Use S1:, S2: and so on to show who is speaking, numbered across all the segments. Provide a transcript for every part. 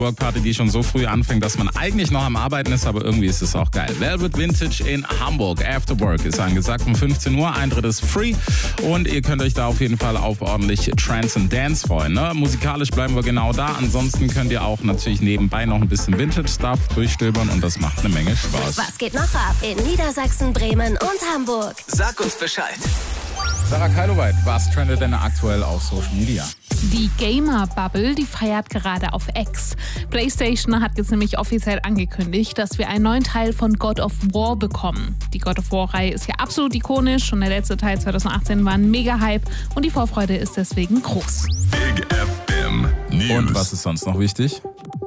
S1: Workparty, die schon so früh anfängt, dass man eigentlich noch am Arbeiten ist, aber irgendwie ist es auch geil. Velvet Vintage in Hamburg. After Work ist angesagt um 15 Uhr. Eintritt ist free und ihr könnt euch da auf jeden Fall auf ordentlich Trance und Dance freuen. Ne? Musikalisch bleiben wir genau da. Ansonsten könnt ihr auch natürlich nebenbei noch ein bisschen Vintage-Stuff durchstöbern und das macht eine Menge Spaß.
S2: Was geht noch ab in Niedersachsen, Bremen und Hamburg?
S3: Sag uns Bescheid.
S1: Sarah Keiloweit, was trendet denn aktuell auf Social Media?
S4: Die Gamer-Bubble, die feiert gerade auf X. PlayStation hat jetzt nämlich offiziell angekündigt, dass wir einen neuen Teil von God of War bekommen. Die God of War-Reihe ist ja absolut ikonisch und der letzte Teil 2018 war ein Mega-Hype und die Vorfreude ist deswegen groß.
S3: Big FM News.
S1: Und was ist sonst noch wichtig?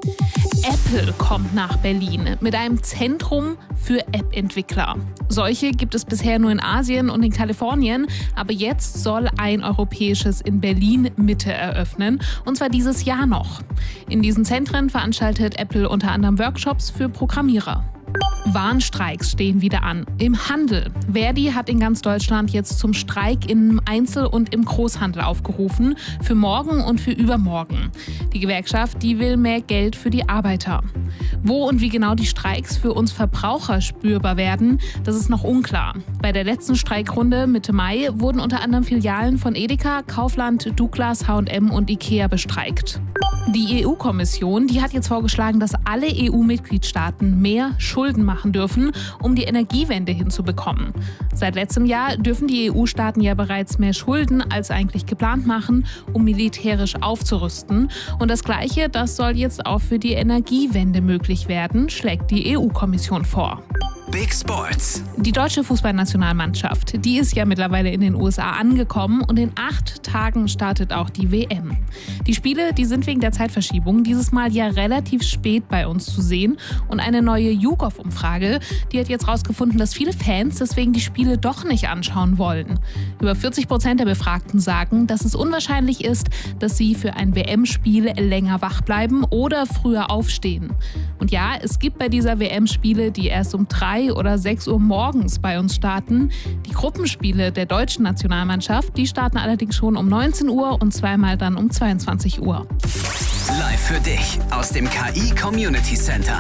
S4: Apple kommt nach Berlin mit einem Zentrum für App-Entwickler. Solche gibt es bisher nur in Asien und in Kalifornien, aber jetzt soll ein europäisches in Berlin-Mitte eröffnen, und zwar dieses Jahr noch. In diesen Zentren veranstaltet Apple unter anderem Workshops für Programmierer. Warnstreiks stehen wieder an. Im Handel. Verdi hat in ganz Deutschland jetzt zum Streik im Einzel- und im Großhandel aufgerufen. Für morgen und für übermorgen. Die Gewerkschaft, die will mehr Geld für die Arbeiter. Wo und wie genau die Streiks für uns Verbraucher spürbar werden, das ist noch unklar. Bei der letzten Streikrunde Mitte Mai wurden unter anderem Filialen von Edeka, Kaufland, Douglas, H&M und Ikea bestreikt. Die EU-Kommission, die hat jetzt vorgeschlagen, dass alle EU-Mitgliedstaaten mehr Schulden machen dürfen, um die Energiewende hinzubekommen. Seit letztem Jahr dürfen die EU-Staaten ja bereits mehr Schulden als eigentlich geplant machen, um militärisch aufzurüsten. Und das Gleiche, das soll jetzt auch für die Energiewende möglich werden, schlägt die EU-Kommission vor.
S3: Big Sports.
S4: Die deutsche Fußballnationalmannschaft, die ist ja mittlerweile in den USA angekommen und in 8 Tagen startet auch die WM. Die Spiele, die sind wegen der Zeitverschiebung dieses Mal ja relativ spät bei uns zu sehen und eine neue YouGov-Umfrage, die hat jetzt rausgefunden, dass viele Fans deswegen die Spiele doch nicht anschauen wollen. Über 40% der Befragten sagen, dass es unwahrscheinlich ist, dass sie für ein WM-Spiel länger wach bleiben oder früher aufstehen. Und ja, es gibt bei dieser WM Spiele, die erst um 3 oder 6 Uhr morgens bei uns starten. Die Gruppenspiele der deutschen Nationalmannschaft, die starten allerdings schon um 19 Uhr und zweimal dann um 22 Uhr.
S3: Live für dich aus dem KI Community Center.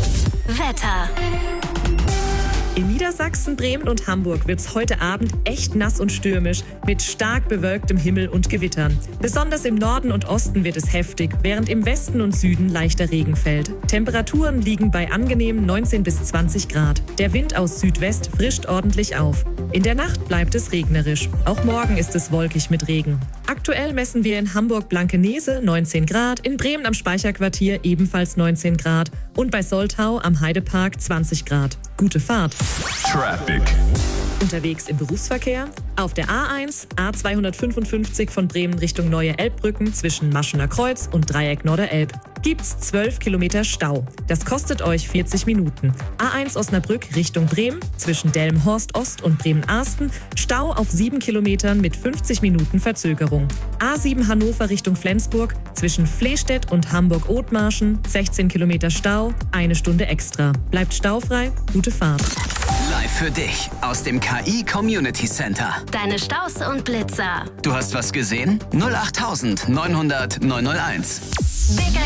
S2: Wetter.
S5: In Niedersachsen, Bremen und Hamburg wird's heute Abend echt nass und stürmisch mit stark bewölktem Himmel und Gewittern. Besonders im Norden und Osten wird es heftig, während im Westen und Süden leichter Regen fällt. Temperaturen liegen bei angenehmen 19 bis 20 Grad. Der Wind aus Südwest frischt ordentlich auf. In der Nacht bleibt es regnerisch. Auch morgen ist es wolkig mit Regen. Aktuell messen wir in Hamburg-Blankenese 19 Grad, in Bremen am Speicherquartier ebenfalls 19 Grad und bei Soltau am Heidepark 20 Grad. Gute Fahrt.
S3: Traffic.
S5: Unterwegs im Berufsverkehr? Auf der A1, A255 von Bremen Richtung Neue Elbbrücken zwischen Maschener Kreuz und Dreieck Norderelb gibt's 12 Kilometer Stau. Das kostet euch 40 Minuten. A1 Osnabrück Richtung Bremen zwischen Delmenhorst Ost und Bremen-Arsten Stau auf 7 Kilometern mit 50 Minuten Verzögerung. A7 Hannover Richtung Flensburg zwischen Flehstedt und Hamburg-Othmarschen 16 Kilometer Stau, 1 Stunde extra. Bleibt staufrei, gute Fahrt.
S3: Live für dich aus dem KI Community Center.
S2: Deine Staus und Blitzer.
S3: Du hast was gesehen? 08900 901.
S2: Big